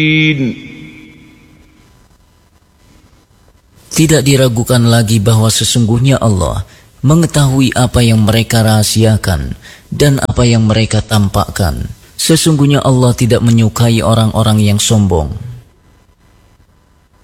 Tidak diragukan lagi bahwa sesungguhnya Allah mengetahui apa yang mereka rahasiakan dan apa yang mereka tampakkan. Sesungguhnya Allah tidak menyukai orang-orang yang sombong.